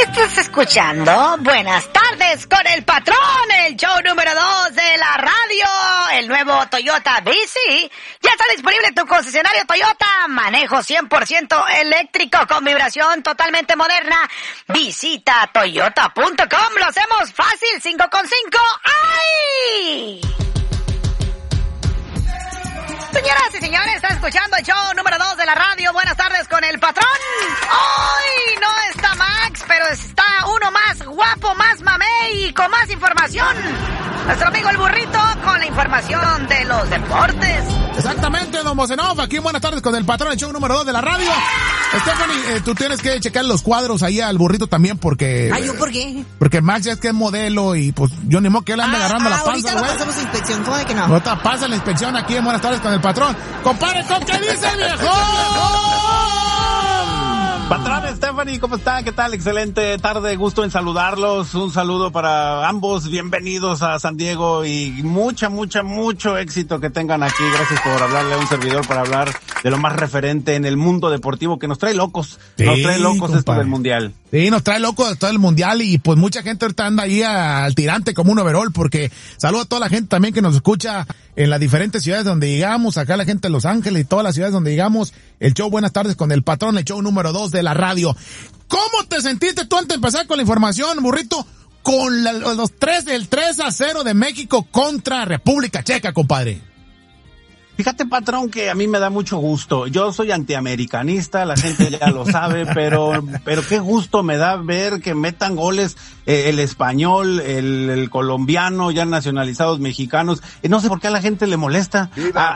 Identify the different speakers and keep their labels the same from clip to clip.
Speaker 1: Estás escuchando Buenas Tardes con el Patrón, el show número 2 de la radio. El nuevo Toyota BC ya está disponible en tu concesionario Toyota. Manejo 100% eléctrico con vibración totalmente moderna. Visita toyota.com. Lo hacemos fácil, 5 con 5. ¡Ay! Señoras y señores, está escuchando el show número 2 de la radio. Buenas tardes con el Patrón. Hoy no está Max, pero está uno más guapo, más mamey y con más información. Nuestro amigo el Burrito con la información de los deportes.
Speaker 2: Exactamente, don Mosenov, aquí en Buenas Tardes con el Patrón, el show número 2 de la radio. Stephanie, tú tienes que checar los cuadros ahí al Burrito también porque...
Speaker 3: ¿Ay, yo por qué?
Speaker 2: Porque Max ya es que es modelo y pues yo ni modo que él ande agarrando la panza,
Speaker 3: ahorita lo pasamos a inspección, ¿cómo de que no?
Speaker 2: Ahorita pasa la inspección aquí en Buenas Tardes con el Patrón. Compadre, ¿con qué dice el viejo?
Speaker 4: Patrón, Stephanie, ¿cómo está? ¿Qué tal? Excelente tarde, gusto en saludarlos. Un saludo para ambos, bienvenidos a San Diego y mucho éxito que tengan aquí. Gracias por hablarle a un servidor para hablar de lo más referente en el mundo deportivo que nos trae locos. Sí, nos trae locos, compadre, esto del Mundial. Sí, nos trae locos de todo el Mundial y pues mucha gente ahorita anda ahí al tirante como un overall porque saludo a toda la gente también que nos escucha en las diferentes ciudades donde llegamos, acá la gente de Los Ángeles y todas las ciudades donde llegamos. El show Buenas Tardes con el Patrón, el show número 2 de la radio. ¿Cómo te sentiste tú antes de empezar con la información, Burrito? Con los 3-0 de México contra República Checa, compadre. Fíjate, Patrón, que a mí me da mucho gusto. Yo soy antiamericanista, la gente ya lo sabe, pero qué gusto me da ver que metan goles el español, el colombiano, ya nacionalizados mexicanos. No sé por qué a la gente le molesta.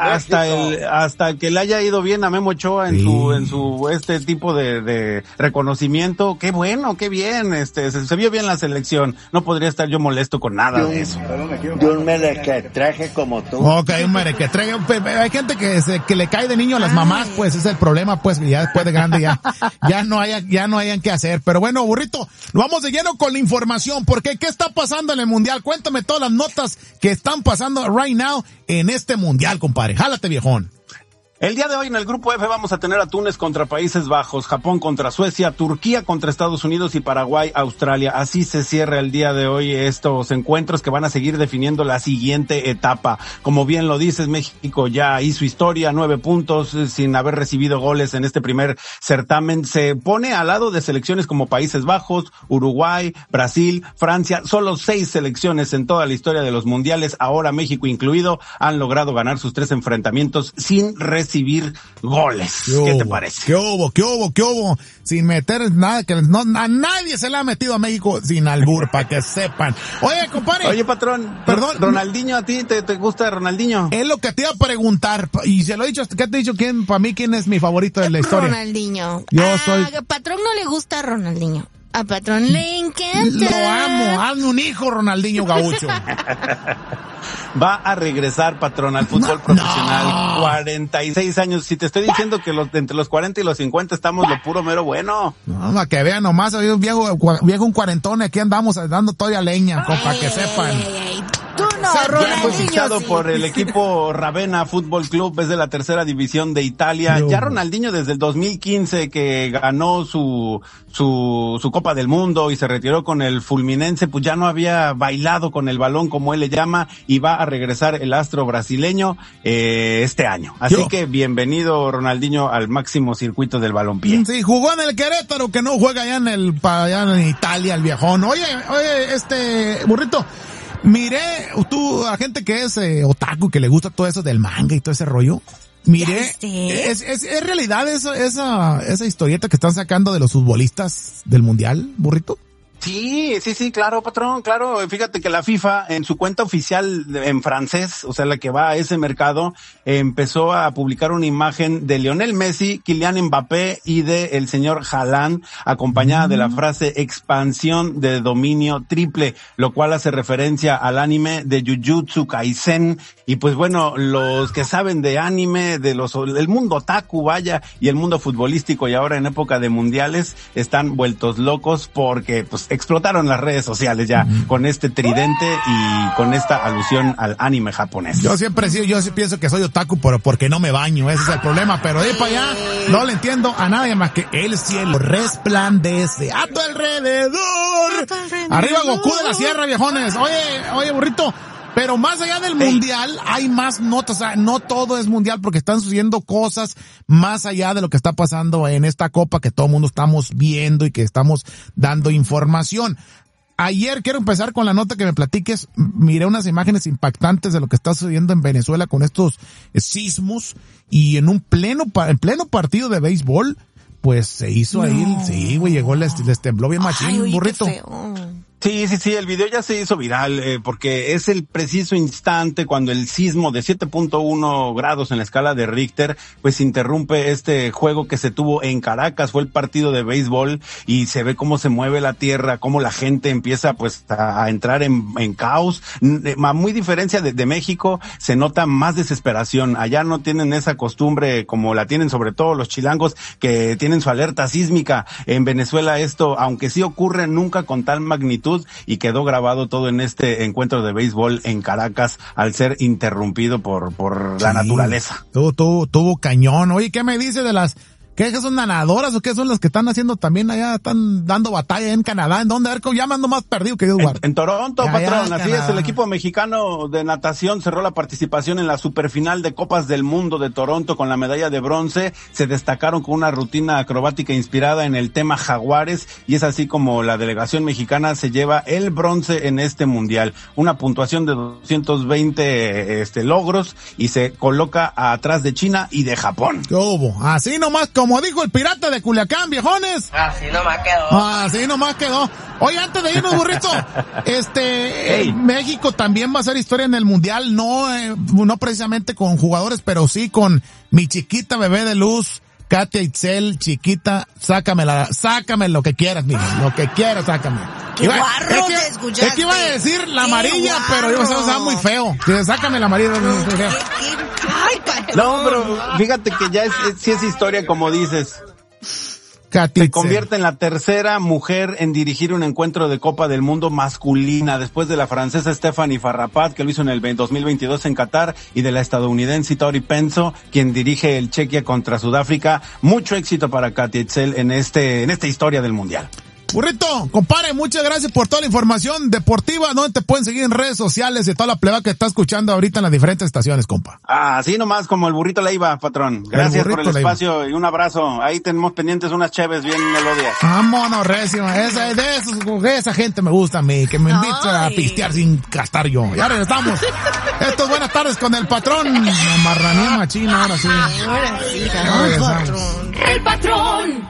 Speaker 4: Hasta que le haya ido bien a Memo Ochoa en su este tipo de reconocimiento. Qué bueno, qué bien. Se vio bien la selección. No podría estar yo molesto con nada de eso.
Speaker 5: Yo un merequetreje como tú.
Speaker 2: Ok, un merequetreje. Hay gente que le cae de niño a las mamás, pues ese es el problema, pues ya después de grande ya no hayan que hacer. Pero bueno, Burrito, vamos de lleno con la información, porque ¿qué está pasando en el Mundial? Cuéntame todas las notas que están pasando right now en este Mundial, compadre. Jálate, viejón.
Speaker 4: El día de hoy en el Grupo F vamos a tener a Túnez contra Países Bajos, Japón contra Suecia, Turquía contra Estados Unidos y Paraguay, Australia. Así se cierra el día de hoy estos encuentros que van a seguir definiendo la siguiente etapa. Como bien lo dices, México ya hizo historia, 9 puntos sin haber recibido goles en este primer certamen. Se pone al lado de selecciones como Países Bajos, Uruguay, Brasil, Francia. Solo 6 selecciones en toda la historia de los mundiales, ahora México incluido, han logrado ganar sus 3 enfrentamientos sin recibir goles. ¿Qué te parece?
Speaker 2: ¿Qué hubo? Sin meter nada, que no, a nadie se le ha metido a México sin albur, para que sepan. Oye, compadre.
Speaker 4: Oye, Patrón, perdón. Ronaldinho, ¿a ti te gusta Ronaldinho?
Speaker 2: Es lo que te iba a preguntar, y se lo he dicho, ¿qué te he dicho? Para mí, ¿quién es mi favorito de la historia?
Speaker 3: Ronaldinho.
Speaker 2: Soy...
Speaker 3: Patrón no le gusta Ronaldinho. A Patrón le encanta.
Speaker 2: Lo amo, hazme un hijo, Ronaldinho Gaucho.
Speaker 4: Va a regresar, Patrón, al fútbol profesional. 46 años. Si te estoy diciendo que entre los 40 y los 50 estamos lo puro mero bueno.
Speaker 2: No, para que vean nomás, hay un viejo un cuarentón, aquí andamos dando todavía leña, para que sepan.
Speaker 3: Tú no,
Speaker 4: ya fue fichado por el equipo Ravenna Fútbol Club, es de la 3ª división de Italia. Ya Ronaldinho desde el 2015 que ganó su Copa del Mundo y se retiró con el Fulminense, pues ya no había bailado con el balón como él le llama, y va a regresar el astro brasileño este año. Así que bienvenido, Ronaldinho, al máximo circuito del balompié.
Speaker 2: Sí, jugó en el Querétaro, que no juega allá en Italia, el viejón. Oye, Burrito, miré, a gente que es otaku, que le gusta todo eso del manga y todo ese rollo. Miré, ¿es realidad esa historieta que están sacando de los futbolistas del Mundial, Burrito?
Speaker 4: Sí, claro, Patrón, claro. Fíjate que la FIFA en su cuenta oficial en francés, o sea, la que va a ese mercado, empezó a publicar una imagen de Lionel Messi, Kylian Mbappé y de el señor Haaland, acompañada de la frase expansión de dominio triple, lo cual hace referencia al anime de Jujutsu Kaisen. Y pues bueno, los que saben de anime, del mundo otaku, vaya, y el mundo futbolístico, y ahora en época de mundiales, están vueltos locos porque pues pues explotaron las redes sociales ya con este tridente y con esta alusión al anime japonés.
Speaker 2: Yo sí pienso que soy otaku porque no me baño, ese es el problema, pero de ahí para allá no le entiendo a nadie más que el cielo resplandece a tu alrededor. Arriba Goku de la Sierra, viejones. Oye, burrito. Pero más allá del mundial, hay más notas, o sea, no todo es mundial porque están sucediendo cosas más allá de lo que está pasando en esta copa que todo el mundo estamos viendo y que estamos dando información. Ayer quiero empezar con la nota que me platiques. Miré unas imágenes impactantes de lo que está sucediendo en Venezuela con estos sismos y en pleno partido de béisbol, pues se hizo ahí, sí, güey, llegó, les tembló bien machín, burrito.
Speaker 3: Qué feo.
Speaker 4: Sí, el video ya se hizo viral, porque es el preciso instante cuando el sismo de 7.1 grados en la escala de Richter, pues interrumpe este juego que se tuvo en Caracas, fue el partido de béisbol, y se ve cómo se mueve la tierra, cómo la gente empieza pues a entrar en caos. A muy diferencia de México, se nota más desesperación. Allá no tienen esa costumbre como la tienen sobre todo los chilangos, que tienen su alerta sísmica. En Venezuela esto, aunque sí ocurre, nunca con tal magnitud, y quedó grabado todo en este encuentro de béisbol en Caracas al ser interrumpido por la naturaleza.
Speaker 2: Tuvo cañón. Oye, ¿qué me dice de las... ¿Qué son nadadoras o qué son las que están haciendo también allá, están dando batalla en Canadá? ¿En dónde? A ver, ya me ando más perdido que Dios guarde.
Speaker 4: En Toronto, patrón, así
Speaker 2: Canadá.
Speaker 4: es. El equipo mexicano de natación cerró la participación en la superfinal de Copas del Mundo de Toronto con la medalla de bronce. Se destacaron con una rutina acrobática inspirada en el tema jaguares, y es así como la delegación mexicana se lleva el bronce en este mundial. Una puntuación de 220 logros, y se coloca atrás de China y de Japón.
Speaker 2: ¿Qué hubo? Así nomás, como dijo el pirata de Culiacán, viejones.
Speaker 6: Así nomás quedó.
Speaker 2: Oye, antes de irnos, burrito, México también va a hacer historia en el mundial, no precisamente con jugadores, pero sí con mi chiquita bebé de luz, Katia Itzel, chiquita, sácame lo que quieras, mija, lo que quieras, sácame.
Speaker 3: Qué guarro te escuchaste.
Speaker 2: Es que iba a decir la amarilla, pero yo se va muy feo. Sácame la amarilla, muy feo.
Speaker 3: Ay, patrón.
Speaker 4: No, pero fíjate que ya sí es historia, como dices.
Speaker 2: Katia
Speaker 4: Se convierte en la tercera mujer en dirigir un encuentro de Copa del Mundo masculina, después de la francesa Stephanie Farrapat, que lo hizo en el 2022 en Qatar, y de la estadounidense Tori Penso, quien dirige el Chequia contra Sudáfrica. Mucho éxito para Katia Itzel en esta historia del Mundial.
Speaker 2: Burrito, compadre, muchas gracias por toda la información deportiva. ¿Dónde te pueden seguir en redes sociales de toda la pleba que está escuchando ahorita en las diferentes estaciones, compa?
Speaker 4: Así nomás como el Burrito Leiva, patrón. Gracias por el espacio y un abrazo. Ahí tenemos pendientes unas cheves bien melodias.
Speaker 2: Vámonos, recio. Esa gente me gusta a mí, que me invita a pistear sin gastar yo. Ya regresamos. Esto es Buenas Tardes con el patrón. Me amarrané machina, ahora sí.
Speaker 3: Ahora sí, patrón.
Speaker 7: El patrón.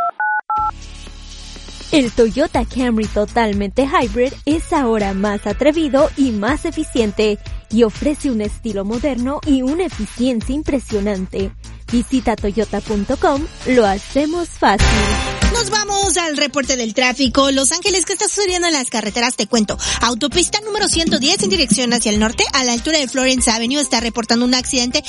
Speaker 7: El Toyota Camry totalmente hybrid es ahora más atrevido y más eficiente y ofrece un estilo moderno y una eficiencia impresionante. Visita toyota.com, lo hacemos fácil.
Speaker 3: Nos vamos al reporte del tráfico. Los Ángeles, ¿qué está sucediendo en las carreteras? Te cuento. Autopista número 110 en dirección hacia el norte, a la altura de Florence Avenue, está reportando un accidente